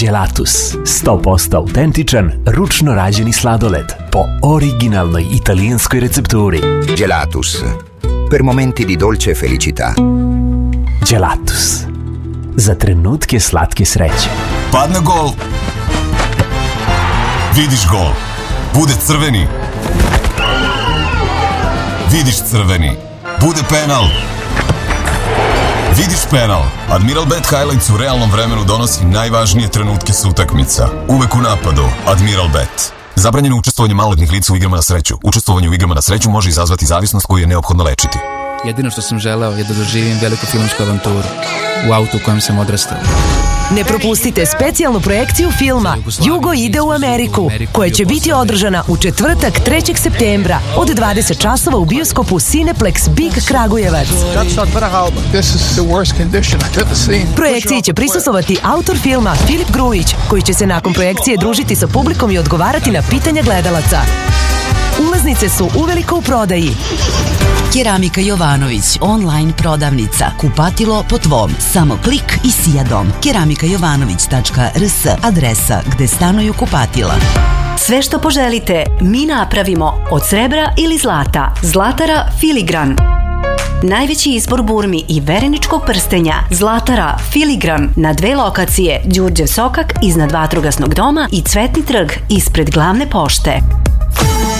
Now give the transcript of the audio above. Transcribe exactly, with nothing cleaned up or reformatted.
Gelatus, sto posto autentičan, ručno rađeni sladoled po originalnoj italijanskoj recepturi. Gelatus, per momenti di dolce felicità. Gelatus, za trenutke slatke sreće. Padne gol. Vidiš gol. Bude crveni. Vidiš crveni. Bude penal. Vidiš penal. Admiral Bet Highlights u realnom vremenu donosi najvažnije trenutke sa utakmica. Uvek u napadu. Admiral Bet. Zabranjeno učestvovanje maloletnih lica u igrama na sreću. Učestvovanje u igrama na sreću može izazvati zavisnost koju je neophodno lečiti. Jedino što sam želeo je da doživim veliku filmsku avanturu u autu u kojem sam odrastao. Ne propustite specijalnu projekciju filma Jugo ide u Ameriku, koja će biti održana u četvrtak trećeg septembra od dvadeset časova u bioskopu Cineplex Big Kragujevac. Projekciji će prisustvovati autor filma Filip Grujić, koji će se nakon projekcije družiti sa publikom i odgovarati na pitanja gledalaca. Ulaznice su uveliko u prodaji. Keramika Jovanović, online prodavnica. Kupatilo po tvom. Samo klik i sijadom. keramika jovanović tačka r s, adresa gde stanuju kupatila. Sve što poželite, mi napravimo od srebra ili zlata. Zlatara Filigran. Najveći izbor burmi i vereničkog prstenja. Zlatara Filigran na dve lokacije: Đurđev sokak iznad Vatrogasnog doma i Cvetni trg ispred Glavne pošte.